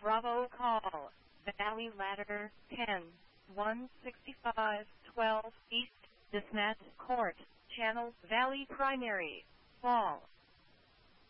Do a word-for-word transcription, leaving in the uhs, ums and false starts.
Bravo call. Valley Ladder, ten, one sixty-five, twelve, East, Desmat Court, Channel, Valley Primary, Fall.